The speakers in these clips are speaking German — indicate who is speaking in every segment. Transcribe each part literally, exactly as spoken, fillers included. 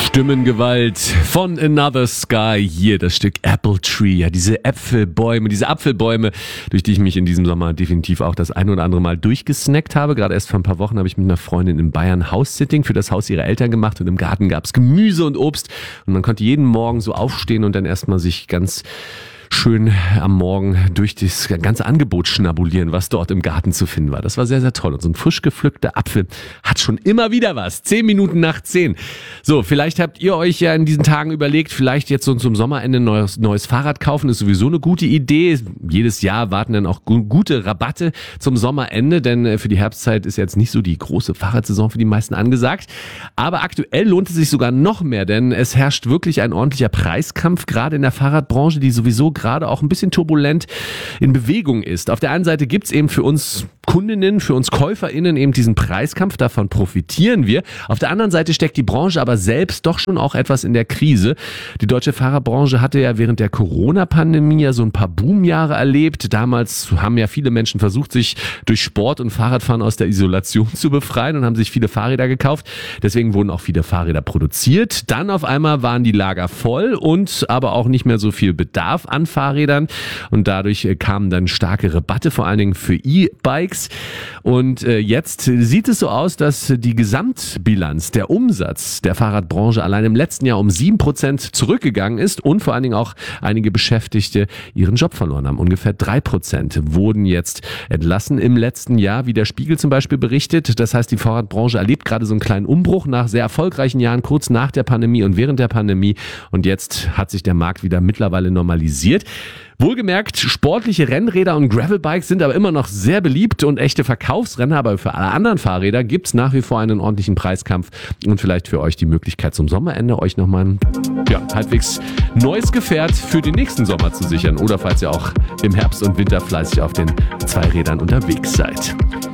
Speaker 1: Stimmengewalt von Another Sky. Hier das Stück Apple Tree. Ja, diese Äpfelbäume, diese Apfelbäume, durch die ich mich in diesem Sommer definitiv auch das ein oder andere Mal durchgesnackt habe. Gerade erst vor ein paar Wochen habe ich mit einer Freundin in Bayern House-Sitting für das Haus ihrer Eltern gemacht und im Garten gab es Gemüse und Obst und man konnte jeden Morgen so aufstehen und dann erstmal sich ganz schön am Morgen durch das ganze Angebot schnabulieren, was dort im Garten zu finden war. Das war sehr, sehr toll. Und so ein frisch gepflückter Apfel hat schon immer wieder was. Zehn Minuten nach zehn. So, vielleicht habt ihr euch ja in diesen Tagen überlegt, vielleicht jetzt so zum Sommerende ein neues, neues Fahrrad kaufen. Ist sowieso eine gute Idee. Jedes Jahr warten dann auch gu- gute Rabatte zum Sommerende, denn für die Herbstzeit ist jetzt nicht so die große Fahrradsaison für die meisten angesagt. Aber aktuell lohnt es sich sogar noch mehr, denn es herrscht wirklich ein ordentlicher Preiskampf, gerade in der Fahrradbranche, die sowieso gerade auch ein bisschen turbulent in Bewegung ist. Auf der einen Seite gibt's eben für uns Kundinnen, für uns KäuferInnen eben diesen Preiskampf, davon profitieren wir. Auf der anderen Seite steckt die Branche aber selbst doch schon auch etwas in der Krise. Die deutsche Fahrerbranche hatte ja während der Corona-Pandemie ja so ein paar Boomjahre erlebt. Damals haben ja viele Menschen versucht, sich durch Sport und Fahrradfahren aus der Isolation zu befreien und haben sich viele Fahrräder gekauft. Deswegen wurden auch viele Fahrräder produziert. Dann auf einmal waren die Lager voll und aber auch nicht mehr so viel Bedarf an Fahrrädern und dadurch kamen dann starke Rabatte, vor allen Dingen für E-Bikes. Und äh, jetzt sieht es so aus, dass die Gesamtbilanz, der Umsatz der Fahrradbranche allein im letzten Jahr um sieben Prozent zurückgegangen ist und vor allen Dingen auch einige Beschäftigte ihren Job verloren haben. Ungefähr drei Prozent wurden jetzt entlassen im letzten Jahr, wie der Spiegel zum Beispiel berichtet. Das heißt, die Fahrradbranche erlebt gerade so einen kleinen Umbruch nach sehr erfolgreichen Jahren, kurz nach der Pandemie und während der Pandemie. Und jetzt hat sich der Markt wieder mittlerweile normalisiert. Wohlgemerkt, sportliche Rennräder und Gravelbikes sind aber immer noch sehr beliebt und echte Verkaufsrenner, aber für alle anderen Fahrräder gibt's nach wie vor einen ordentlichen Preiskampf und vielleicht für euch die Möglichkeit zum Sommerende euch nochmal ein ja, halbwegs neues Gefährt für den nächsten Sommer zu sichern oder falls ihr auch im Herbst und Winter fleißig auf den Zweirädern unterwegs seid.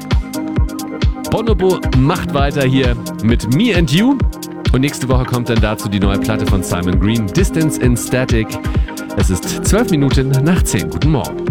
Speaker 1: Bonobo macht weiter hier mit Me and You und nächste Woche kommt dann dazu die neue Platte von Simon Green, Distance in Static. Es ist zwölf Minuten nach zehn. Guten Morgen.